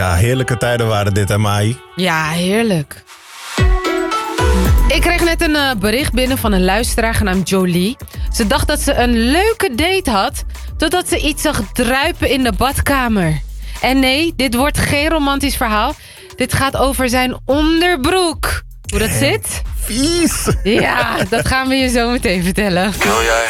Ja, heerlijke tijden waren dit, hè, Mai? Ja, heerlijk. Ik kreeg net een bericht binnen van een luisteraar genaamd Jolie. Ze dacht dat ze een leuke date had, totdat ze iets zag druipen in de badkamer. En nee, dit wordt geen romantisch verhaal. Dit gaat over zijn onderbroek. Hoe dat zit? Vies! Ja, dat gaan we je zo meteen vertellen. Wil jij